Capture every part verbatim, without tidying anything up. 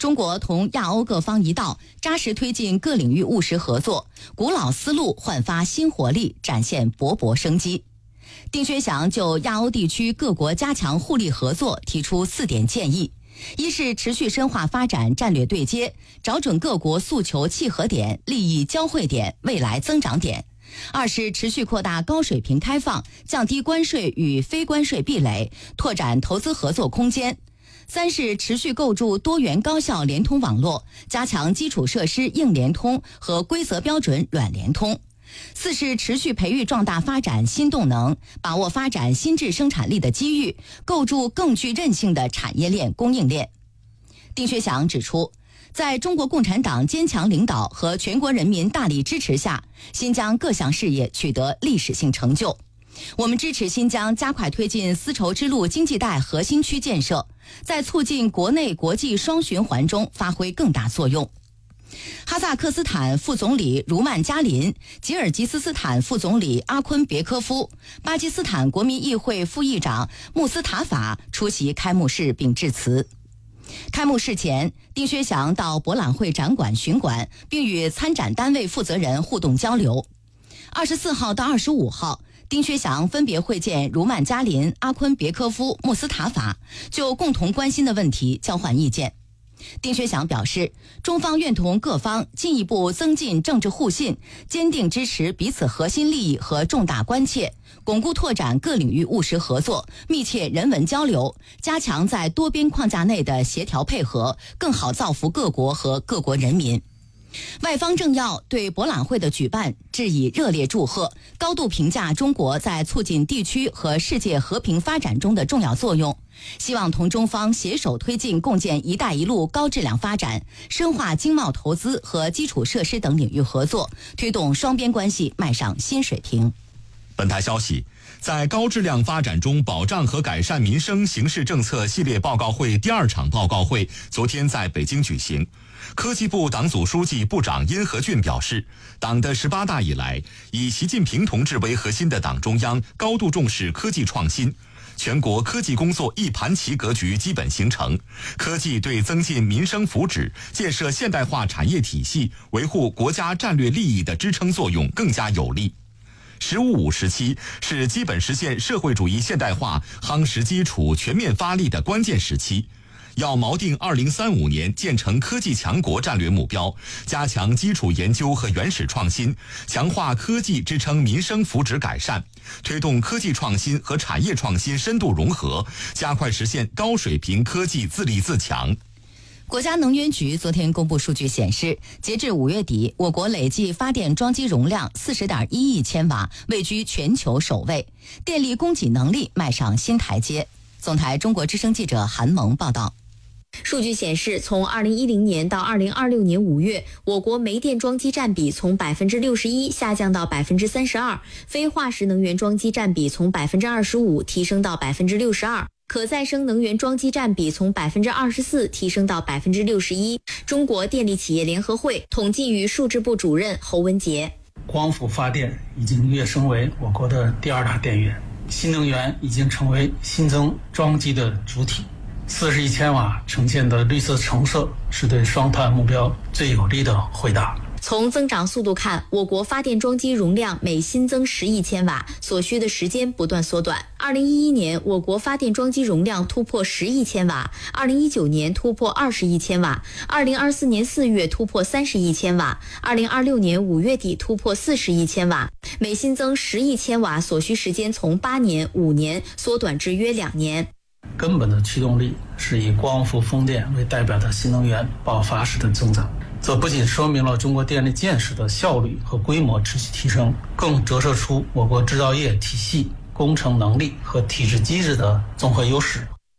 中国同亚欧各方一道，扎实推进各领域务实合作，古老思路焕发新活力，展现勃勃生机。丁薛祥就亚欧地区各国加强互利合作提出四点建议：一是持续深化发展战略对接，找准各国诉求契合点、利益交汇点、未来增长点；二是持续扩大高水平开放，降低关税与非关税壁垒，拓展投资合作空间；三是持续构筑多元高效联通网络，加强基础设施硬联通和规则标准软联通；四是持续培育壮大发展新动能，把握发展新质生产力的机遇，构筑更具韧性的产业链供应链。丁薛祥指出，在中国共产党坚强领导和全国人民大力支持下，新疆各项事业取得历史性成就。我们支持新疆加快推进丝绸之路经济带核心区建设，在促进国内国际双循环中发挥更大作用。哈萨克斯坦副总理茹曼加林、吉尔吉斯斯坦副总理阿昆别科夫、巴基斯坦国民议会副议长穆斯塔法出席开幕式并致辞。开幕式前，丁薛祥到博览会展馆巡馆，并与参展单位负责人互动交流。二十四号到二十五号，丁薛祥分别会见茹曼加林、阿昆别科夫、穆斯塔法，就共同关心的问题交换意见。丁薛祥表示，中方愿同各方进一步增进政治互信，坚定支持彼此核心利益和重大关切，巩固拓展各领域务实合作，密切人文交流，加强在多边框架内的协调配合，更好造福各国和各国人民。外方政要对博览会的举办致以热烈祝贺，高度评价中国在促进地区和世界和平发展中的重要作用，希望同中方携手推进共建“一带一路”高质量发展，深化经贸投资和基础设施等领域合作，推动双边关系迈上新水平。 本台消息，在高质量发展中保障和改善民生形势政策系列报告会第二场报告会昨天在北京举行。科技部党组书记、部长殷和俊表示，党的十八大以来，以习近平同志为核心的党中央高度重视科技创新，全国科技工作一盘棋格局基本形成，科技对增进民生福祉、建设现代化产业体系、维护国家战略利益的支撑作用更加有力。十五五时期是基本实现社会主义现代化夯实基础、全面发力的关键时期，要锚定二零三五年建成科技强国战略目标，加强基础研究和原始创新，强化科技支撑民生福祉改善，推动科技创新和产业创新深度融合，加快实现高水平科技自立自强。 国家能源局昨天公布数据显示，截至五月底，我国累计发电装机容量四十点一亿千瓦，位居全球首位，电力供给能力迈上新台阶。总台中国之声记者韩萌报道。 数据显示，从二零一零年到二零二六年五月，我国煤电装机占比从百分之六十一下降到百分之三十二，非化石能源装机占比从百分之二十五提升到百分之六十二。可再生能源装机占比从百分之二十四提升到百分之六十一。中国电力企业联合会统计与数支部主任侯文杰： 光伏发电已经跃升为我国的第二大电源，新能源已经成为新增装机的主体。四十亿千瓦呈现的绿色橙色是对双碳目标最有力的回答。 从增长速度看，我国发电装机容量每新增十亿千瓦，所需的时间不断缩短。二零一一年，我国发电装机容量突破十亿千瓦，二零一九年突破二十亿千瓦，二零二四年四月突破三十亿千瓦，二零二六年五月底突破四十亿千瓦。每新增十亿千瓦所需时间从八年、五年缩短至约两年。 根本的驱动力是以光伏、风电为代表的新能源爆发式的增长。这不仅说明了中国电力建设的效率和规模持续提升，更折射出我国制造业体系、工程能力和体制机制的综合优势。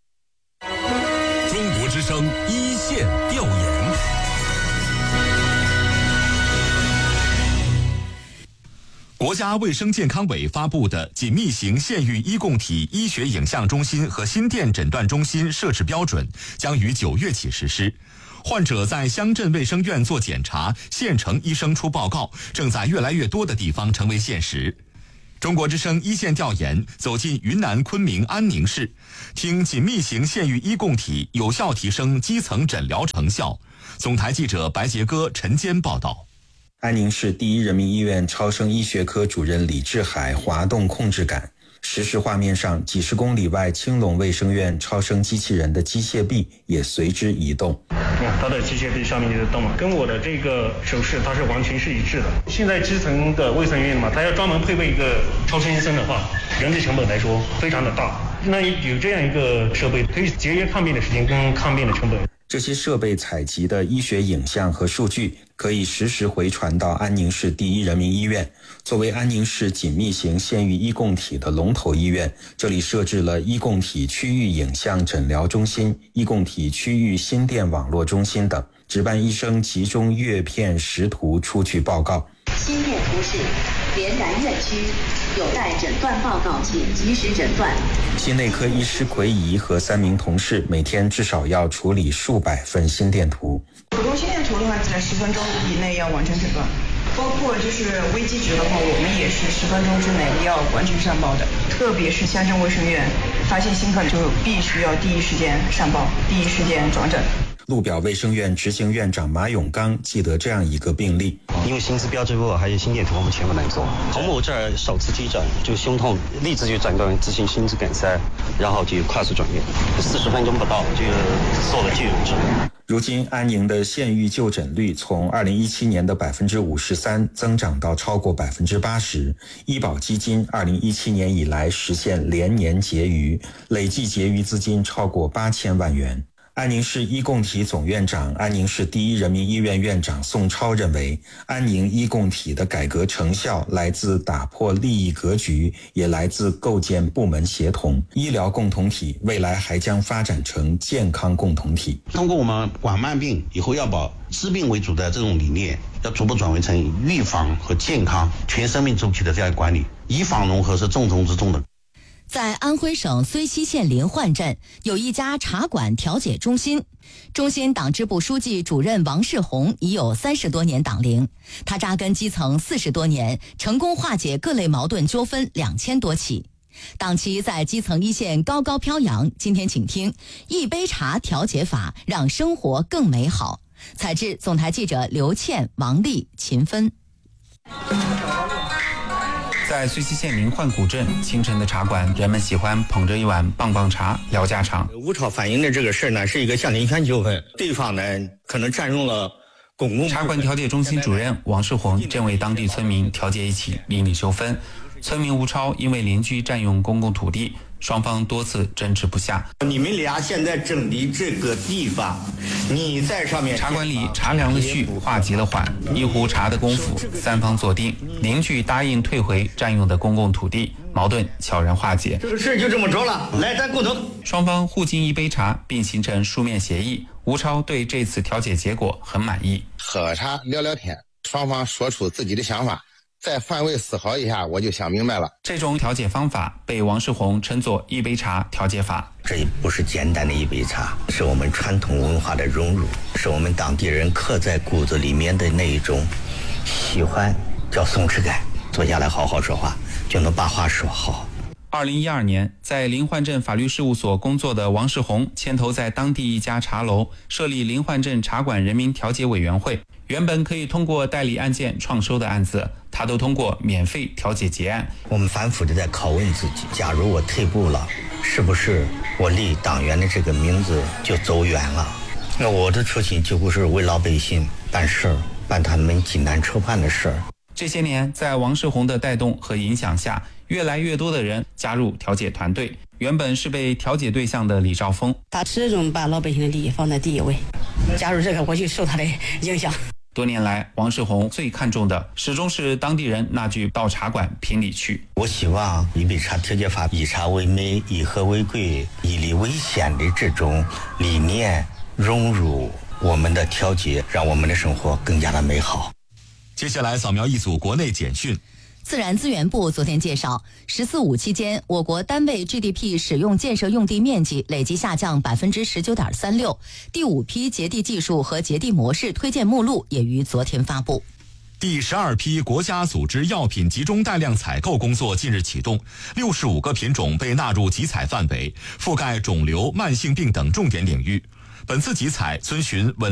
中国之声一线调研。国家卫生健康委发布的紧密型县域医共体医学影像中心和心电诊断中心设置标准将于九月起实施。患者在乡镇卫生院做检查，县城医生出报告，正在越来越多的地方成为现实。 中国之声一线调研走进云南昆明安宁市，听紧密型县域医共体有效提升基层诊疗成效。总台记者白杰哥、陈坚报道。 安宁市第一人民医院超声医学科主任李志海滑动控制杆，实时画面上几十公里外青龙卫生院超声机器人的机械臂也随之移动。 它的机械臂上面就动了，跟我的这个手势它是完全是一致的。现在基层的卫生院嘛，它要专门配备一个超声医生的话，人力成本来说非常的大。那有这样一个设备，可以节约看病的时间跟看病的成本。 这些设备采集的医学影像和数据可以实时回传到安宁市第一人民医院。作为安宁市紧密型县域医共体的龙头医院，这里设置了医共体区域影像诊疗中心、医共体区域心电网络中心等，值班医生集中阅片识图出具报告。 心电图示连南院区，有待诊断报告，请及时诊断。 心内科医师奎仪和三名同事每天至少要处理数百份心电图。 普通心电图的话，在十分钟以内要完成诊断，包括就是危机值的话，我们也是十分钟之内要完成上报的。特别是乡镇卫生院发现新客，就必须要第一时间上报，第一时间转诊。 路表卫生院执行院长马永刚记得这样一个病例， 因为心指标之后还有心电图，我们全部能做。从我这儿首次急诊就胸痛，立即就诊断自行心肌梗塞，然后就快速转院，四十分钟不到就做了救治。 如今安宁的县域就诊率从二零一七年的百分之五十三增长到超过百分之八十，医保基金二零一七年以来实现连年结余，累计结余资金超过八千万元。安宁市医共体总院长、安宁市第一人民医院院长宋超认为，安宁医共体的改革成效来自打破利益格局，也来自构建部门协同。医疗共同体未来还将发展成健康共同体。 通过我们管慢病以后要把治病为主的这种理念，要逐步转为成预防和健康全生命周期的这样管理，医防融合是重中之重的。 在安徽省睢溪县临焕镇有一家茶馆调解中心，中心党支部书记主任王世红已有三十多年党龄，他扎根基层四十多年，成功化解各类矛盾纠纷两千多起。党旗在基层一线高高飘扬。今天请听一杯茶调解法，让生活更美好。采制总台记者刘倩、王丽、秦芬。 在睢溪县临焕古镇，清晨的茶馆，人们喜欢捧着一碗棒棒茶聊家常。 吴超反映的这个事呢，是一个乡邻权纠纷，对方呢可能占用了公共。 茶馆调解中心主任王世红正为当地村民调解一起邻里纠纷。村民吴超因为邻居占用公共土地，双方多次争执不下。 你们俩现在争的这个地方，你在上面。 茶馆里茶凉了续，话急了缓，一壶茶的功夫，三方坐定，邻居答应退回占用的公共土地，矛盾悄然化解。 这个事就这么着了，来，咱共同。 双方互敬一杯茶，并形成书面协议。吴超对这次调解结果很满意。 喝茶聊聊天，双方说出自己的想法。再换位思考一下，我就想明白了。 这种调解方法被王世红称作一杯茶调解法。 这不是简单的一杯茶，是我们传统文化的融入，是我们当地人刻在骨子里面的那一种喜欢，叫松弛感。坐下来好好说话，就能把话说好。 二零一二年，在临焕镇法律事务所工作的王世红牵头在当地一家茶楼设立临焕镇茶馆人民调解委员会。原本可以通过代理案件创收的案子，他都通过免费调解结案。 我们反复的在拷问自己，假如我退步了，是不是我离党员的这个名字就走远了？那我的初心几乎是为老百姓办事儿，办他们济难愁盼的事儿。 这些年，在王世红的带动和影响下，越来越多的人加入调解团队。原本是被调解对象的李兆峰， 他始终把老百姓的利益放在第一位。加入这个，我就受他的影响。 多年来，王世红最看重的始终是当地人那句到茶馆评理去。 我希望一杯茶调解法，以茶为美，以和为贵，以理为先的这种理念融入我们的调解，让我们的生活更加的美好。 接下来扫描一组国内简讯。 自然资源部昨天介绍，十四五期间，我国单位 G D P 使用建设用地面积累计下降百分之十九点三六。第五批节地技术和节地模式推荐目录也于昨天发布。 第十二批国家组织药品集中带量采购工作近日启动，六十五个品种被纳入集采范围，覆盖肿瘤、慢性病等重点领域。本次集采遵循稳